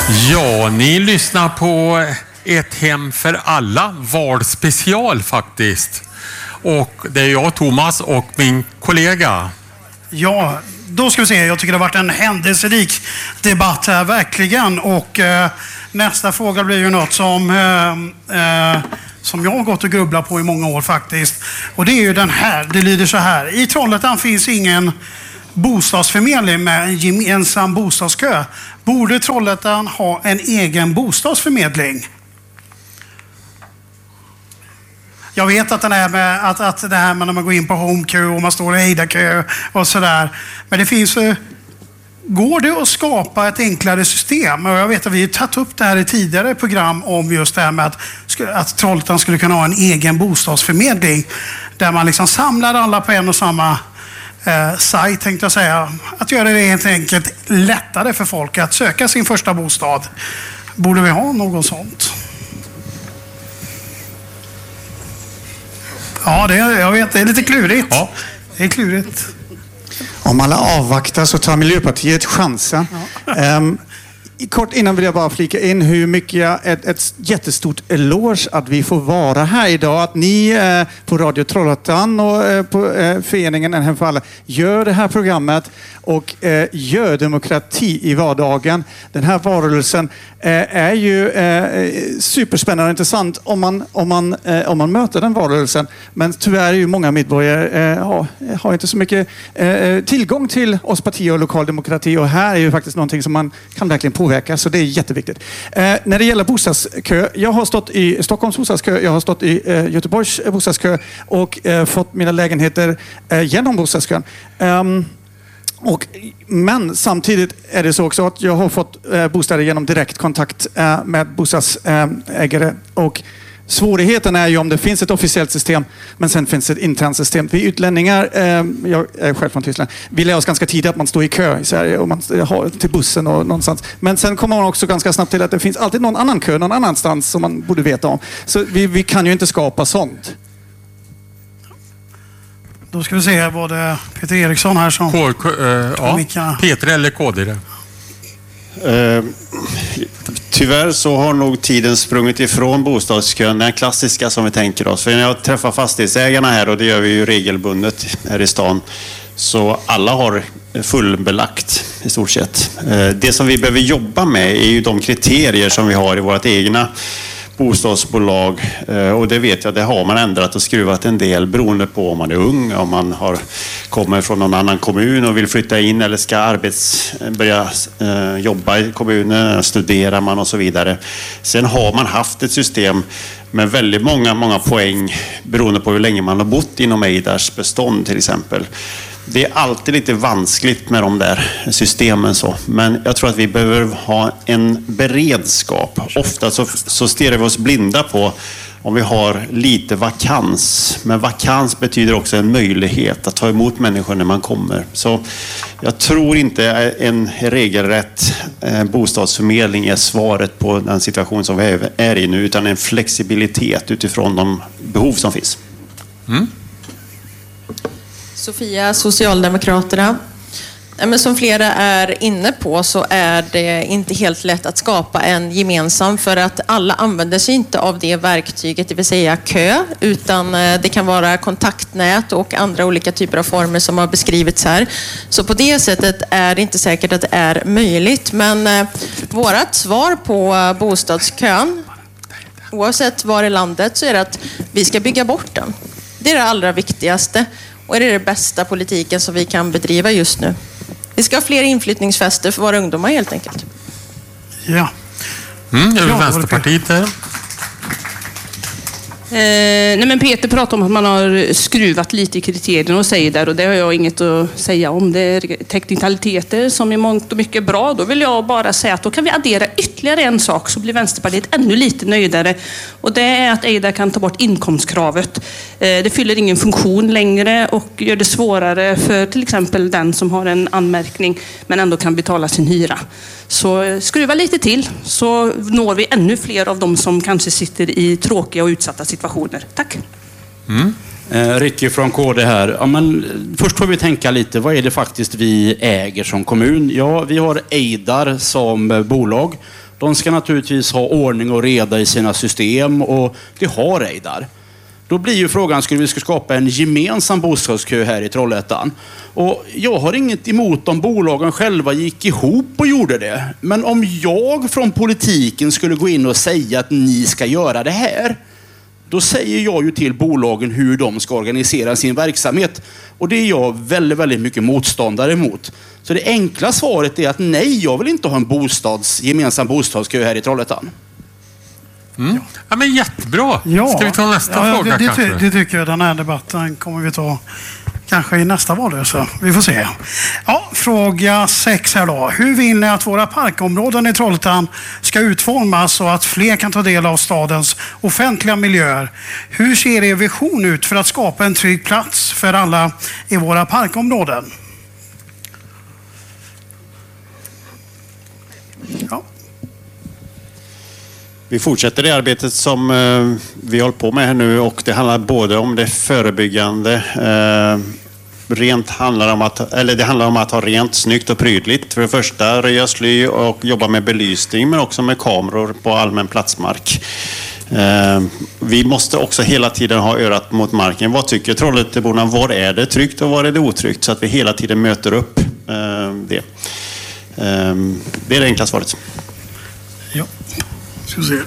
Ja, ni lyssnar på Ett hem för alla, valspecial faktiskt. Och det är jag, Thomas, och min kollega. Ja, då ska vi se. Jag tycker det har varit en händelserik debatt här, verkligen. Och nästa fråga blir ju något som jag har gått och grubblat på i många år faktiskt. Och det är ju den här. Det lyder så här. I Trollhättan finns ingen bostadsförmedling med en gemensam bostadskö. Borde Trollhättan ha en egen bostadsförmedling? Jag vet att det här med när man går in på HomeKö och man står i Eida-kö och sådär. Men det finns... Går det att skapa ett enklare system? Och jag vet att vi har tagit upp det här i tidigare program om just det här med att Trollhättan skulle kunna ha en egen bostadsförmedling. Där man liksom samlar alla på en och samma sajt, tänkte jag säga. Att göra det helt enkelt lättare för folk att söka sin första bostad. Borde vi ha något sånt? Ja, jag vet, det är lite klurigt. Ja. Det är klurigt. Om alla avvaktar så tar Miljöpartiet chansen. Ja. Kort innan vill jag bara flika in hur mycket ett jättestort eloge att vi får vara här idag. Att ni på Radio Trollhättan och på föreningen En hem för alla gör det här programmet och gör demokrati i vardagen. Den här varelsen är ju superspännande och intressant om man möter den varelsen. Men tyvärr är ju många medborgare har inte så mycket tillgång till oss partier och lokal demokrati. Och här är ju faktiskt någonting som man kan verkligen påverka. Så det är jätteviktigt. När det gäller bostadskö, jag har stått i Stockholms bostadskö, jag har stått i Göteborgs bostadskö och fått mina lägenheter genom bostadskön. Men samtidigt är det så också att jag har fått bostäder genom direktkontakt med bostadsägare. Och svårigheten är ju om det finns ett officiellt system men sen finns ett internt system. Vi utlänningar, jag är själv från Tyskland, vi lär oss ganska tidigt att man står i kö i Sverige och man har till bussen och någonstans. Men sen kommer man också ganska snabbt till att det finns alltid någon annan kö någon annanstans som man borde veta om. Så vi kan ju inte skapa sånt. Då ska vi se, var det Peter Eriksson här som... Peter eller KD? Tyvärr så har nog tiden sprungit ifrån bostadskön, den klassiska som vi tänker oss. För när jag träffar fastighetsägarna här, och det gör vi ju regelbundet här i stan, så alla har fullbelagt i stort sett. Det som vi behöver jobba med är ju de kriterier som vi har i vårt egna bostadsbolag, och det vet jag, det har man ändrat och skruvat en del beroende på om man är ung, om man kommer från någon annan kommun och vill flytta in eller ska börja jobba i kommunen, studerar man och så vidare. Sen har man haft ett system med väldigt många poäng beroende på hur länge man har bott inom Eidars bestånd till exempel. Det är alltid lite vanskligt med de där systemen så. Men jag tror att vi behöver ha en beredskap. Ofta så stirrar vi oss blinda på om vi har lite vakans. Men vakans betyder också en möjlighet att ta emot människor när man kommer. Så jag tror inte en regelrätt bostadsförmedling är svaret på den situation som vi är i nu. Utan en flexibilitet utifrån de behov som finns. Mm. Sofia, Socialdemokraterna. Men som flera är inne på så är det inte helt lätt att skapa en gemensam, för att alla använder sig inte av det verktyget, det vill säga kö, utan det kan vara kontaktnät och andra olika typer av former som har beskrivits här. Så på det sättet är det inte säkert att det är möjligt, men vårt svar på bostadskön, oavsett var i landet, så är det att vi ska bygga bort den. Det är det allra viktigaste. Och är det bästa politiken som vi kan bedriva just nu. Vi ska ha fler inflyttningsfester för våra ungdomar helt enkelt. Ja. Är det Vänsterpartiet här? Nej, men Peter pratar om att man har skruvat lite i kriterierna och säger där, och det har jag inget att säga om. Det är teknikaliteter som är mångt och mycket bra. Då vill jag bara säga att då kan vi addera ytterligare en sak så blir Vänsterpartiet ännu lite nöjdare. Och det är att Eida kan ta bort inkomstkravet. Det fyller ingen funktion längre och gör det svårare för till exempel den som har en anmärkning men ändå kan betala sin hyra. Så skruva lite till så når vi ännu fler av dem som kanske sitter i tråkiga och utsatta situationer. Tack. Ricky från KD här. Ja, men först får vi tänka lite, vad är det faktiskt vi äger som kommun? Ja, vi har Eidar som bolag De ska naturligtvis ha ordning och reda i sina system och det har Eidar. Då blir ju frågan, skulle vi skapa en gemensam bostadskö här i Trollhättan? Och jag har inget emot om bolagen själva gick ihop och gjorde det. Men om jag från politiken skulle gå in och säga att ni ska göra det här, då säger jag ju till bolagen hur de ska organisera sin verksamhet. Och det är jag väldigt, väldigt mycket motståndare emot. Så det enkla svaret är att nej, jag vill inte ha en gemensam bostadskö här i Trollhättan. Mm. Ja, men jättebra. Ja. Ska vi ta nästa fråga kanske? Det tycker jag. Den här debatten kommer vi ta kanske i nästa valrörelse. Vi får se. Ja, fråga 6 här då. Hur vill ni att våra parkområden i Trollhättan ska utformas så att fler kan ta del av stadens offentliga miljöer? Hur ser er vision ut för att skapa en trygg plats för alla i våra parkområden? Ja. Vi fortsätter det arbetet som vi håller på med här nu och det handlar både om det förebyggande. Det handlar om att ha rent, snyggt och prydligt. För det första röja sly och jobba med belysning men också med kameror på allmän platsmark. Vi måste också hela tiden ha örat mot marken. Vad tycker Trollhätteborna? Var är det tryggt och var är det otryggt? Så att vi hela tiden möter upp det. Det är det enkla svaret. Ja. Ska se.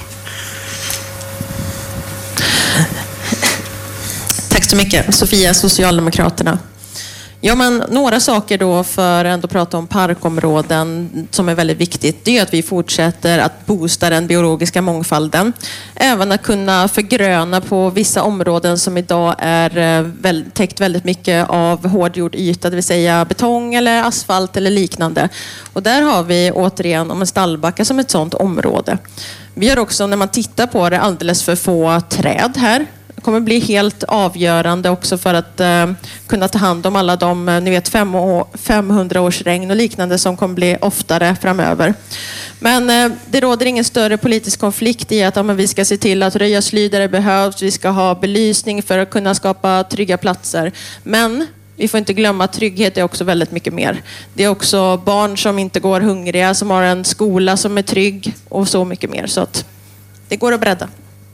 Tack så mycket. Sofia, Socialdemokraterna. Ja, men några saker då för att ändå prata om parkområden som är väldigt viktigt. Det är att vi fortsätter att boosta den biologiska mångfalden. Även att kunna förgröna på vissa områden som idag är täckt väldigt mycket av hårdgjord yta, det vill säga betong eller asfalt eller liknande. Och där har vi återigen om en stallbacka som ett sådant område. Vi har också, när man tittar på det, alldeles för få träd här. Det kommer bli helt avgörande också för att kunna ta hand om alla de 500 års regn och liknande som kommer bli oftare framöver. Men det råder ingen större politisk konflikt i att vi ska se till att röja sly där det behövs. Vi ska ha belysning för att kunna skapa trygga platser. Men vi får inte glömma att trygghet är också väldigt mycket mer. Det är också barn som inte går hungriga, som har en skola som är trygg och så mycket mer. Så att det går att bredda.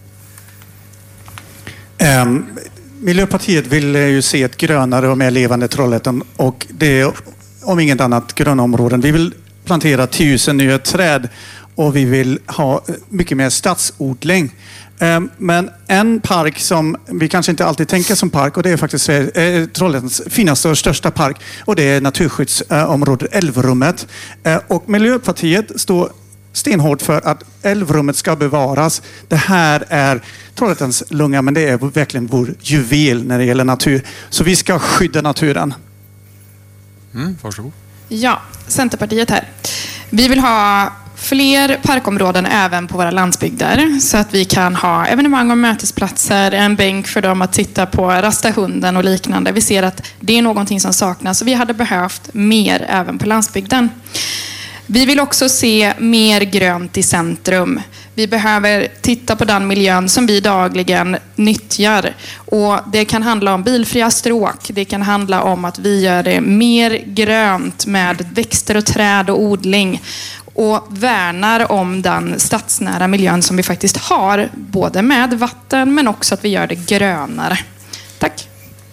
Miljöpartiet vill ju se ett grönare och mer levande Trollhättan och det är om inget annat gröna områden. Vi vill plantera 1000 nya träd och vi vill ha mycket mer stadsodling. Men en park som vi kanske inte alltid tänker som park och det är faktiskt Trollhättans finaste och största park och det är naturskyddsområdet Älvrummet. Och Miljöpartiet står stenhårt för att Älvrummet ska bevaras. Det här är Trollhättans lunga, men det är verkligen vår juvel när det gäller natur. Så vi ska skydda naturen. Varsågod. Ja, Centerpartiet här. Vi vill ha fler parkområden även på våra landsbygder så att vi kan ha evenemang och mötesplatser, en bänk för dem att titta på, rasta hunden och liknande. Vi ser att det är någonting som saknas och vi hade behövt mer även på landsbygden. Vi vill också se mer grönt i centrum. Vi behöver titta på den miljön som vi dagligen nyttjar. Och det kan handla om bilfria stråk. Det kan handla om att vi gör det mer grönt med växter och träd och odling. Och värnar om den stadsnära miljön som vi faktiskt har. Både med vatten men också att vi gör det grönare. Tack.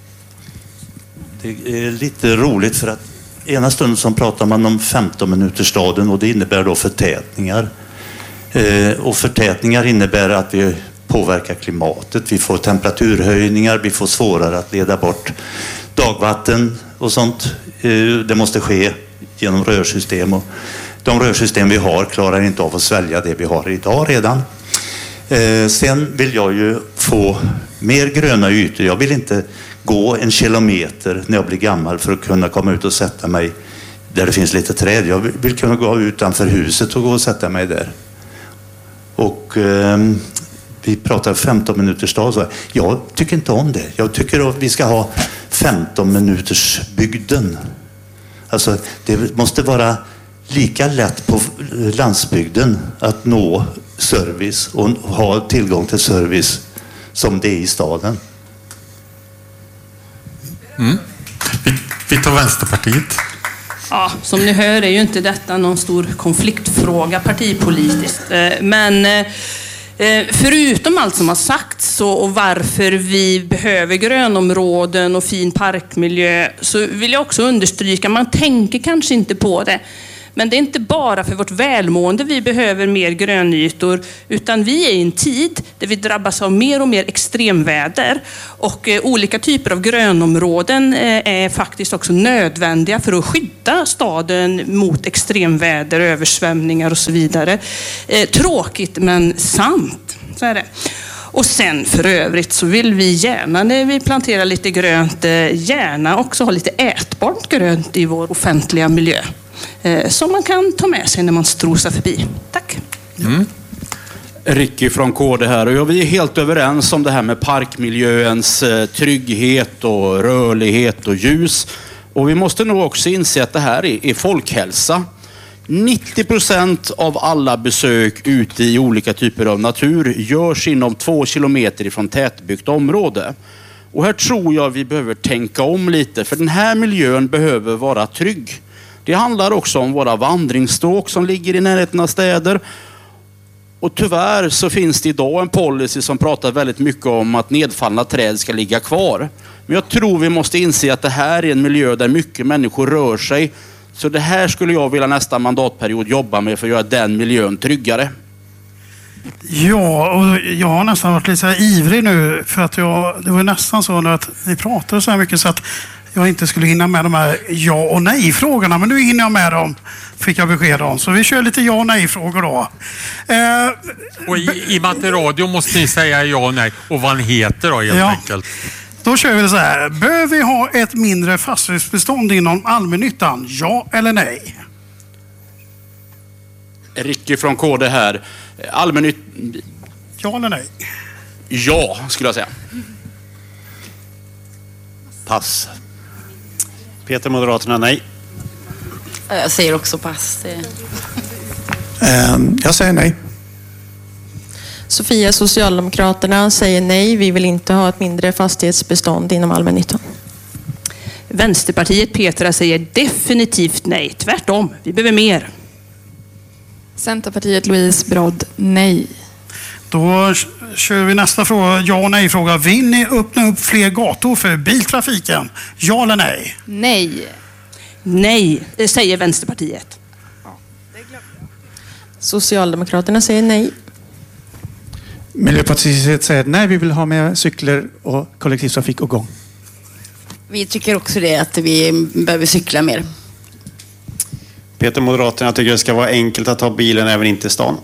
Det är lite roligt för att ena stunden som pratar man om 15-minutersstaden och det innebär då förtätningar. Och förtätningar innebär att vi påverkar klimatet. Vi får temperaturhöjningar, vi får svårare att leda bort dagvatten och sånt. Det måste ske genom rörsystem och de rörsystem vi har klarar inte av att svälja det vi har idag redan. Sen vill jag ju få mer gröna ytor. Jag vill inte gå 1 kilometer när jag blir gammal för att kunna komma ut och sätta mig där det finns lite träd. Jag vill kunna gå utanför huset och gå och sätta mig där. Och vi pratar 15 minuters dag. Så jag tycker inte om det. Jag tycker att vi ska ha 15 minuters bygden. Alltså det måste vara lika lätt på landsbygden att nå service och ha tillgång till service som det är i staden. Vi tar Vänsterpartiet. Ja, som ni hör är ju inte detta någon stor konflikt valfråga partipolitiskt. Men förutom allt som har sagts och varför vi behöver grönområden och fin parkmiljö, så vill jag också understryka, man tänker kanske inte på det, men det är inte bara för vårt välmående vi behöver mer grönytor, utan vi är i en tid där vi drabbas av mer och mer extremväder, och olika typer av grönområden är faktiskt också nödvändiga för att skydda staden mot extremväder, översvämningar och så vidare. Tråkigt men sant, så är det. Och sen för övrigt så vill vi gärna, när vi planterar lite grönt, gärna också ha lite ätbart grönt i vår offentliga miljö. Som man kan ta med sig när man strosar förbi. Tack. Ricky från KD här, och vi är helt överens om det här med parkmiljöns trygghet och rörlighet och ljus. Och vi måste nog också inse att det här är folkhälsa. 90% av alla besök ute i olika typer av natur görs inom 2 kilometer ifrån tätbyggt område. Och här tror jag vi behöver tänka om lite, för den här miljön behöver vara trygg. Det handlar också om våra vandringsstråk som ligger i närheten av städer. Och tyvärr så finns det idag en policy som pratar väldigt mycket om att nedfallna träd ska ligga kvar. Men jag tror vi måste inse att det här är en miljö där mycket människor rör sig. Så det här skulle jag vilja nästa mandatperiod jobba med för att göra den miljön tryggare. Ja, och jag har nästan varit lite så här ivrig nu, för att det var nästan så att ni pratade så här mycket så att jag inte skulle hinna med de här ja och nej-frågorna, men nu hinner jag med dem, fick jag besked om. Så vi kör lite ja och nej-frågor då. Och i radio måste ni säga ja och nej, och vad han heter då helt enkelt. Då kör vi så här. Bör vi ha ett mindre fastighetsbestånd inom allmännyttan? Ja eller nej? Ricky från KD här. Ja eller nej? Ja, skulle jag säga. Pass. Peter, Moderaterna, nej. Jag säger också pass. Jag säger nej. Sofia, Socialdemokraterna, säger nej. Vi vill inte ha ett mindre fastighetsbestånd inom allmännyttan. Vänsterpartiet, Petra, säger definitivt nej. Tvärtom, vi behöver mer. Centerpartiet, Louise Brodd, nej. Då kör vi nästa fråga, ja och nej-fråga. Vill ni öppna upp fler gator för biltrafiken? Ja eller nej? Nej. Nej, det säger Vänsterpartiet. Socialdemokraterna säger nej. Miljöpartiet säger nej, vi vill ha mer cyklar och kollektivtrafik och gång. Vi tycker också det, att vi behöver cykla mer. Peter, Moderaterna, tycker det ska vara enkelt att ta bilen även in till stan.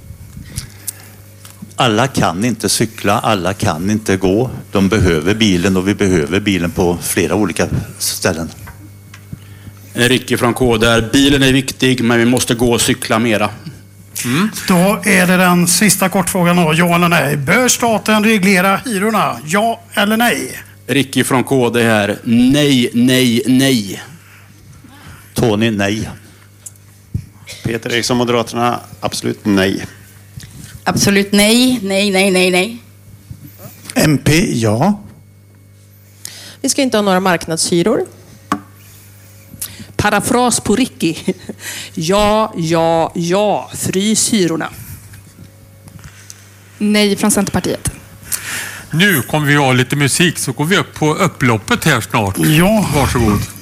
Alla kan inte cykla, alla kan inte gå. De behöver bilen och vi behöver bilen på flera olika ställen. Ricky från KD där. Bilen är viktig, men vi måste gå och cykla mera. Då är det den sista kortfrågan då, ja eller nej. Bör staten reglera hyrorna? Ja eller nej? Ricky från KD här. Nej, nej, nej. Tony, nej. Peter Eriksson, Moderaterna, absolut nej. Absolut nej, nej, nej, nej, nej. MP, ja. Vi ska inte ha några marknadshyror. Parafras på Ricky. Ja, ja, ja. Frys hyrorna. Nej från Centerpartiet. Nu kommer vi ha lite musik, så går vi upp på upploppet här snart. Ja. Varsågod.